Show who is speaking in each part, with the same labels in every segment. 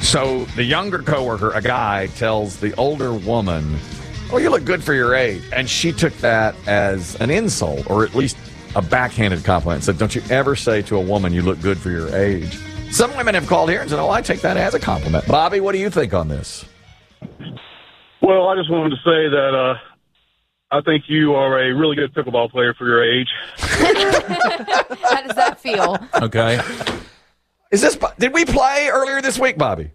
Speaker 1: So the younger coworker, a guy, tells the older woman, "Oh, you look good for your age," and she took that as an insult, or at least a backhanded compliment. Said, "Don't you ever say to a woman you look good for your age." Some women have called here and said, "Oh, I take that as a compliment." Bobby, what do you think on this?
Speaker 2: Well, I just wanted to say that I think you are a really good pickleball player for your age.
Speaker 3: How does that feel?
Speaker 4: Okay.
Speaker 1: Did we play earlier this week, Bobby?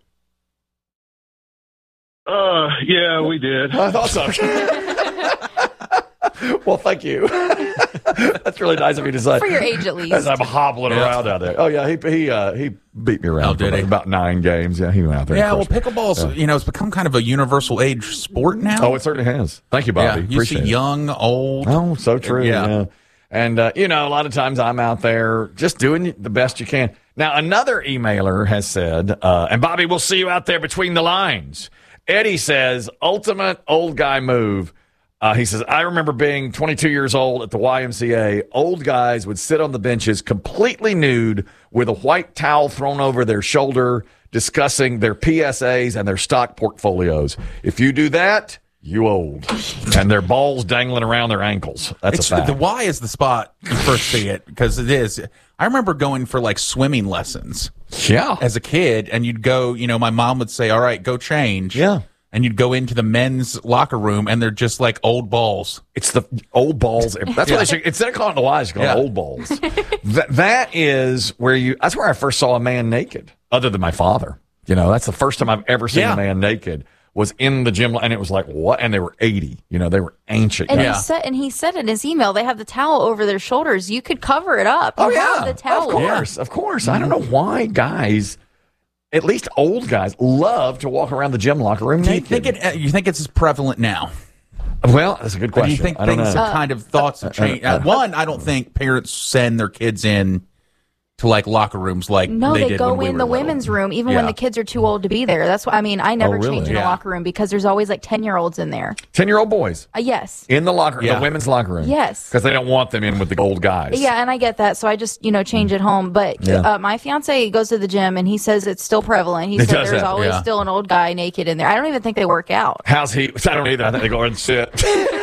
Speaker 2: Yeah, we did.
Speaker 1: I thought so. Well, thank you. That's really nice of you to say.
Speaker 3: For your age, at least.
Speaker 1: As I'm hobbling around out there. Oh, yeah, he beat me around for about 9 games. Yeah, he went out there.
Speaker 4: Yeah, well, pickleball's, it's become kind of a universal age sport now.
Speaker 1: Oh, it certainly has. Thank you, Bobby.
Speaker 4: Yeah, you
Speaker 1: Appreciate
Speaker 4: see
Speaker 1: it.
Speaker 4: young, old.
Speaker 1: Oh, so true.
Speaker 4: Yeah.
Speaker 1: And, a lot of times I'm out there just doing the best you can. Now, another emailer has said, and Bobby, we'll see you out there between the lines. Eddie says, ultimate old guy move. He says, I remember being 22 years old at the YMCA. Old guys would sit on the benches completely nude with a white towel thrown over their shoulder, discussing their PSAs and their stock portfolios. If you do that, you old. And their balls dangling around their ankles. That's a fact.
Speaker 4: The Y is the spot you first see it, because it is. I remember going for like swimming lessons.
Speaker 1: Yeah.
Speaker 4: As a kid, and you'd go, my mom would say, all right, go change.
Speaker 1: Yeah.
Speaker 4: And you'd go into the men's locker room, and they're just like old balls.
Speaker 1: It's the old balls. That's what they should. Instead of calling it the Y, they should call it old balls. That is where that's where I first saw a man naked, other than my father. That's the first time I've ever seen a man naked. Was in the gym, and it was like, what? And they were 80. They were ancient.
Speaker 3: And he said in his email, they have the towel over their shoulders. You could cover it up. You have the towel.
Speaker 1: Of course. I don't know why guys, at least old guys, love to walk around the gym locker room naked.
Speaker 4: You think it's as prevalent now?
Speaker 1: Well, that's a good question.
Speaker 4: Do you think things have kind of thoughts have changed? One, I don't think parents send their kids in to like locker rooms like they did
Speaker 3: go
Speaker 4: when we
Speaker 3: in
Speaker 4: were
Speaker 3: the
Speaker 4: little.
Speaker 3: women's room even when the kids are too old to be there. That's what I never change in the locker room because there's always like 10-year-olds in there.
Speaker 1: 10-year-old boys.
Speaker 3: Yes.
Speaker 1: In the locker room, the women's locker room.
Speaker 3: Yes.
Speaker 1: Because they don't want them in with the old guys.
Speaker 3: Yeah, and I get that, so I just change at home. But my fiance goes to the gym and he says it's still prevalent. He said there's always still an old guy naked in there. I don't even think they work out.
Speaker 1: How's he? I don't either. I think they go and sit.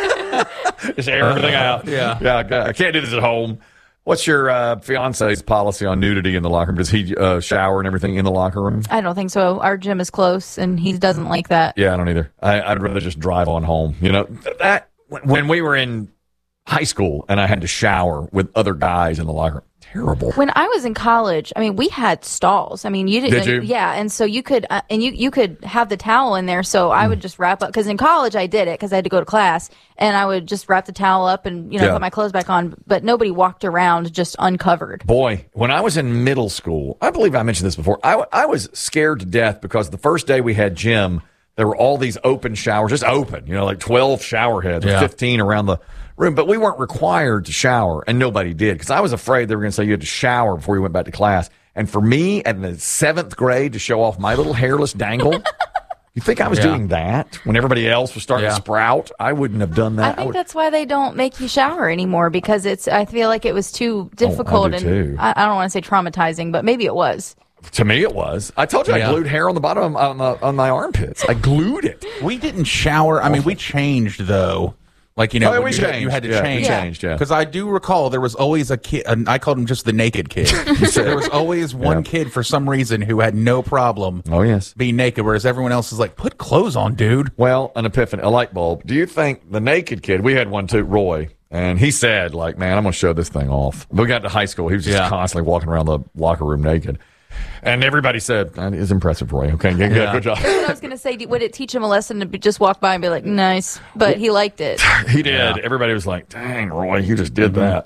Speaker 1: Just air everything out. Yeah. I can't do this at home. What's your fiance's policy on nudity in the locker room? Does he shower and everything in the locker room?
Speaker 3: I don't think so. Our gym is close, and he doesn't like that.
Speaker 1: Yeah, I don't either. I'd rather just drive on home. That when we were in high school and I had to shower with other guys in the locker room, terrible.
Speaker 3: When I was in college, we had stalls. You didn't.
Speaker 1: Did you?
Speaker 3: Yeah, and so you could, you could have the towel in there. So I would just wrap up because in college I did it because I had to go to class, and I would just wrap the towel up and put my clothes back on. But nobody walked around just uncovered.
Speaker 1: Boy, when I was in middle school, I believe I mentioned this before. I was scared to death because the first day we had gym, there were all these open showers, just open. Like 12 shower heads, or 15 around the room, but we weren't required to shower, and nobody did because I was afraid they were going to say you had to shower before you went back to class. And for me, in the 7th grade, to show off my little hairless dangle, you think I was doing that when everybody else was starting to sprout? I wouldn't have done that.
Speaker 3: I think that's why they don't make you shower anymore because I feel like it was too difficult
Speaker 1: I do too.
Speaker 3: I don't want to say traumatizing, but maybe it was.
Speaker 1: To me, it was. I told you I glued hair on the bottom on my armpits. I glued it.
Speaker 4: We didn't shower. We changed though. Like, you had to change.
Speaker 1: We changed,
Speaker 4: Because I do recall there was always a kid, I called him just the naked kid. There was always one kid for some reason who had no problem being naked, whereas everyone else is like, put clothes on, dude.
Speaker 1: Well, an epiphany, a light bulb. Do you think the naked kid, we had one too, Roy, and he said, like, man, I'm going to show this thing off. We got to high school. He was just constantly walking around the locker room naked. And everybody said, that is impressive, Roy. Okay, good job.
Speaker 3: That's what I was going to say. Would it teach him a lesson to just walk by and be like, nice? But he liked it.
Speaker 1: He did. Yeah. Everybody was like, dang, Roy, you just did that.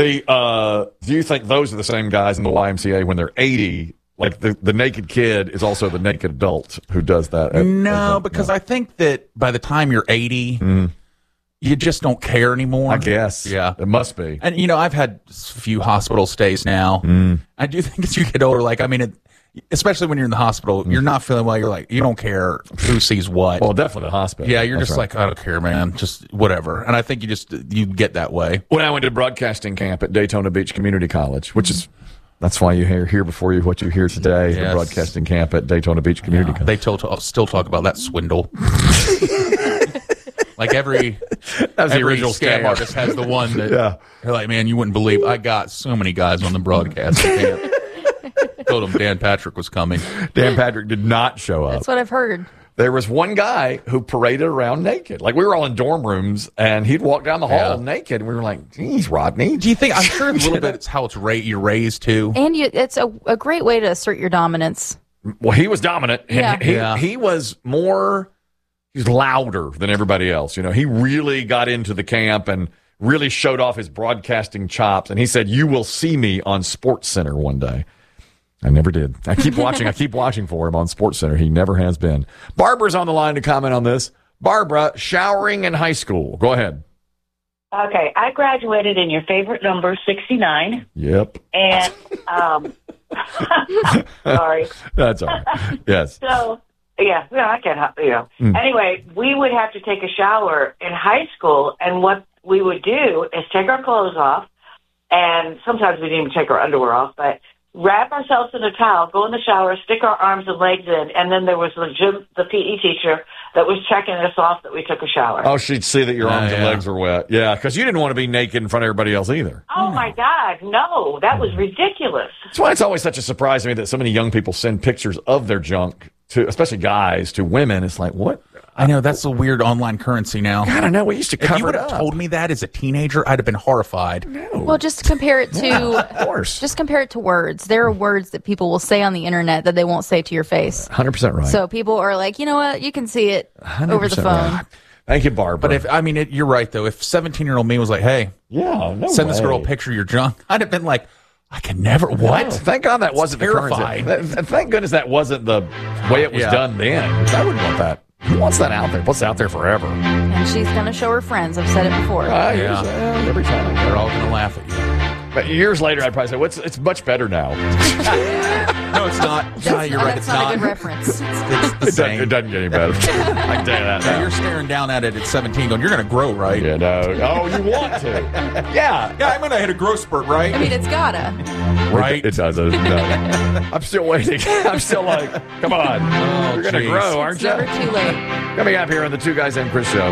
Speaker 1: Do you think those are the same guys in the YMCA when they're 80? Like the naked kid is also the naked adult who does that?
Speaker 4: No, because I think that by the time you're 80... You just don't care anymore.
Speaker 1: I guess.
Speaker 4: Yeah.
Speaker 1: It must be.
Speaker 4: And, I've had a few hospital stays now. I do think as you get older, especially when you're in the hospital, you're not feeling well. You're like, you don't care who sees what.
Speaker 1: Well, definitely the hospital.
Speaker 4: Yeah, you're just like, I don't care, man. Just whatever. And I think you get that way.
Speaker 1: When I went to broadcasting camp at Daytona Beach Community College, which is That's why you hear before you what you hear today, the broadcasting camp at Daytona Beach Community College.
Speaker 4: They still talk about that swindle. Like every
Speaker 1: original
Speaker 4: scam artist has the one that they're like, man, you wouldn't believe I got so many guys on the broadcast camp. Told them Dan Patrick was coming.
Speaker 1: Dan Patrick did not show up.
Speaker 3: That's what I've heard.
Speaker 1: There was one guy who paraded around naked. Like, we were all in dorm rooms, and he'd walk down the hall naked, and we were like, geez, Rodney.
Speaker 4: Do you think, I'm sure a little bit it's how you're raised, too.
Speaker 3: And it's a great way to assert your dominance.
Speaker 1: Well, he was dominant.
Speaker 3: Yeah.
Speaker 1: He was more, he's louder than everybody else. You know, he really got into the camp and really showed off his broadcasting chops. And he said, you will see me on SportsCenter one day. I never did. I keep watching for him on SportsCenter. He never has been. Barbara's on the line to comment on this. Barbara, showering in high school. Go ahead.
Speaker 5: Okay, I graduated in your favorite number, 69.
Speaker 1: Yep.
Speaker 5: And, sorry.
Speaker 1: That's all right. Yes.
Speaker 5: So, I can't, Anyway, we would have to take a shower in high school, and what we would do is take our clothes off, and sometimes we didn't even take our underwear off, but wrap ourselves in a towel, go in the shower, stick our arms and legs in, and then there was the PE teacher that was checking us off that we took a shower.
Speaker 1: Oh, she'd see that your arms and legs were wet. Yeah, because you didn't want to be naked in front of everybody else either.
Speaker 5: Oh, my God, no. That was ridiculous.
Speaker 1: That's why it's always such a surprise to me that so many young people send pictures of their junk, to, especially guys, to women. It's like, what?
Speaker 4: I know, that's a weird online currency now.
Speaker 1: God, I know. We used to cover it up.
Speaker 4: If you would have told me that as a teenager, I'd have been horrified.
Speaker 1: No.
Speaker 3: Well, just compare it to
Speaker 1: of course.
Speaker 3: Just compare it to words. There are words that people will say on the internet that they won't say to your face.
Speaker 1: 100% right.
Speaker 3: So people are like, you know what? You can see it over the phone.
Speaker 1: Right. Thank you, Barbara.
Speaker 4: But you're right though. If 17-year-old me was like, hey, send this girl a picture of your junk, I'd have been like, I can never. What?
Speaker 1: No, thank God that wasn't
Speaker 4: terrifying.
Speaker 1: Thank goodness that wasn't the way it was done then. I wouldn't want that. Who wants that out there? What's out there forever?
Speaker 3: And she's going to show her friends. I've said it before.
Speaker 1: Every time.
Speaker 4: They're all going to laugh at you.
Speaker 1: But years later, I'd probably say, it's much better now.
Speaker 4: No, it's not. Yeah, you're right.
Speaker 3: It's not a good reference.
Speaker 4: It's the same.
Speaker 1: It doesn't get any better. I can tell you that now.
Speaker 4: You're staring down at it at 17 going, you're going to grow, right?
Speaker 1: Yeah, no. Oh, you want to. Yeah,
Speaker 4: I'm going to hit a growth spurt, right?
Speaker 3: I mean, it's gotta.
Speaker 1: Right? It does. No. I'm still waiting. I'm still like, come on. You're going to grow, aren't you?
Speaker 3: It's never too late.
Speaker 1: Coming up here on the Two Guys Named Chris show.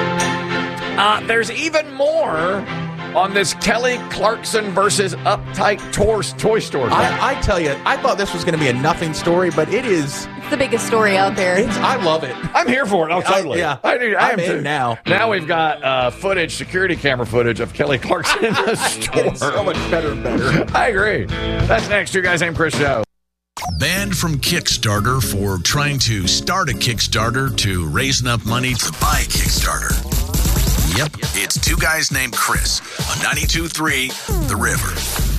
Speaker 1: There's even more on this Kelly Clarkson versus Uptight Toy Store.
Speaker 4: I tell you, I thought this was going to be a nothing story, but it is.
Speaker 3: It's the biggest story out there.
Speaker 4: I love it.
Speaker 1: I'm here for it. Oh, totally.
Speaker 4: I'm in now.
Speaker 1: Now we've got security camera footage of Kelly Clarkson in the store.
Speaker 4: It's so much better and better.
Speaker 1: I agree. That's next. Two Guys Named Chris show.
Speaker 6: Banned from Kickstarter for trying to start a Kickstarter to raise enough money to buy a Kickstarter. Yep, it's Two Guys Named Chris on 92.3 The River.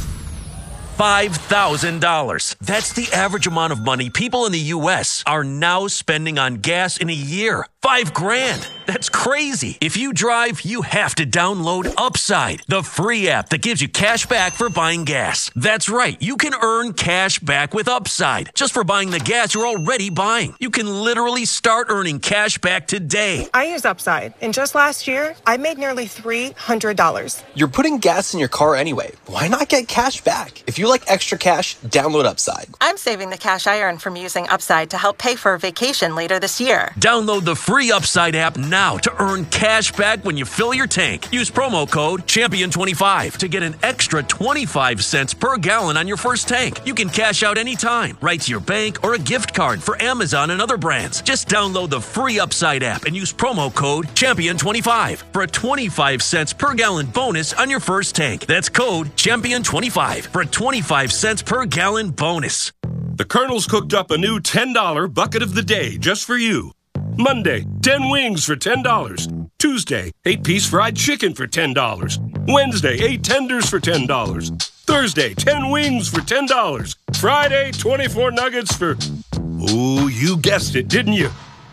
Speaker 7: $5,000. That's the average amount of money people in the U.S. are now spending on gas in a year. $5,000. That's crazy. If you drive, you have to download Upside, the free app that gives you cash back for buying gas. That's right. You can earn cash back with Upside just for buying the gas you're already buying. You can literally start earning cash back today.
Speaker 8: I use Upside, and just last year, I made nearly $300.
Speaker 9: You're putting gas in your car anyway. Why not get cash back? If you like extra cash, download Upside.
Speaker 8: I'm saving the cash I earn from using Upside to help pay for a vacation later this year.
Speaker 7: Download the free Upside app now to earn cash back when you fill your tank. Use promo code Champion25 to get an extra 25 cents per gallon on your first tank. You can cash out anytime, right to your bank or a gift card for Amazon and other brands. Just download the free Upside app and use promo code Champion25 for a 25 cents per gallon bonus on your first tank. That's code Champion25 for a 25 cents per gallon bonus.
Speaker 10: The Colonel's cooked up a new $10 bucket of the day just for you. Monday, 10 wings for $10. Tuesday, 8-piece fried chicken for $10. Wednesday, 8 tenders for $10. Thursday, 10 wings for $10. Friday, 24 nuggets for... Ooh, you guessed it, didn't you?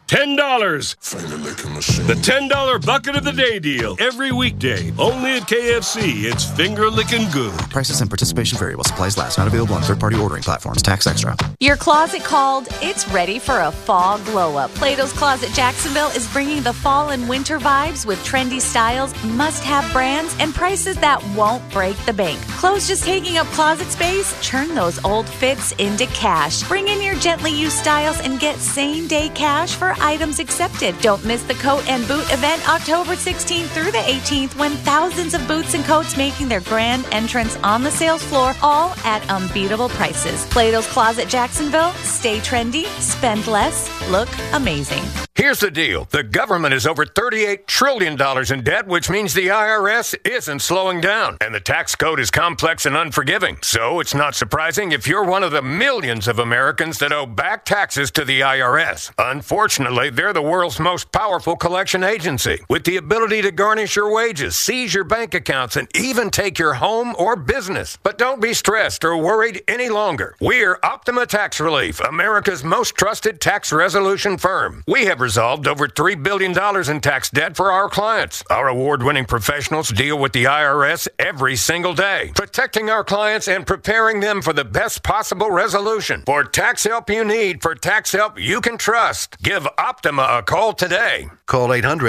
Speaker 10: $10. The $10 bucket of the day deal. Every weekday. Only at KFC. It's finger licking good.
Speaker 11: Prices and participation vary while supplies last. Not available on third-party ordering platforms. Tax extra.
Speaker 12: Your closet called. It's ready for a fall glow-up. Plato's Closet Jacksonville is bringing the fall and winter vibes with trendy styles, must-have brands, and prices that won't break the bank. Clothes just taking up closet space? Turn those old fits into cash. Bring in your gently used styles and get same-day cash for items accepted. Don't miss the coat and boot event October 16th through the 18th when thousands of boots and coats making their grand entrance on the sales floor, all at unbeatable prices. Plato's Closet Jacksonville. Stay trendy, spend less, look amazing.
Speaker 13: Here's the deal. The government is over $38 trillion in debt, which means the IRS isn't slowing down. And the tax code is complex and unforgiving. So it's not surprising if you're one of the millions of Americans that owe back taxes to the IRS. Unfortunately, they're the world's most powerful collection agency, with the ability to garnish your wages, seize your bank accounts, and even take your home or business. But don't be stressed or worried any longer. We're Optima Tax Relief, America's most trusted tax resolution firm. We have resolved over $3 billion in tax debt for our clients. Our award-winning professionals deal with the IRS every single day, protecting our clients and preparing them for the best possible resolution. For tax help you need, for tax help you can trust, give Optima a call today.
Speaker 14: Call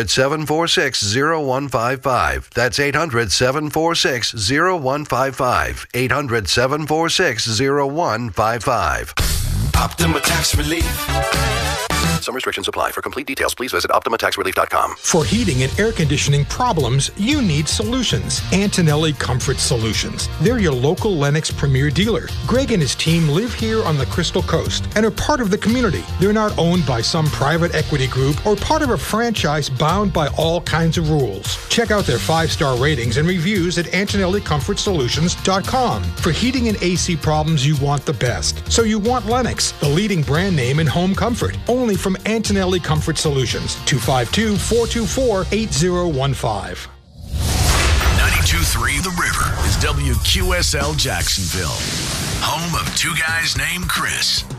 Speaker 14: 800-746-0155. That's 800-746-0155. 800-746-0155.
Speaker 6: Optima Tax Relief.
Speaker 9: Some restrictions apply. For complete details, please visit OptimaTaxRelief.com.
Speaker 15: For heating and air conditioning problems, you need solutions. Antonelli Comfort Solutions. They're your local Lennox Premier dealer. Greg and his team live here on the Crystal Coast and are part of the community. They're not owned by some private equity group or part of a franchise bound by all kinds of rules. Check out their 5-star ratings and reviews at AntonelliComfortSolutions.com. For heating and AC problems, you want the best. So you want Lennox, the leading brand name in home comfort. Only from Antonelli Comfort Solutions, 252-424-8015.
Speaker 6: 92.3 The River is WQSL Jacksonville, home of two guys named Chris.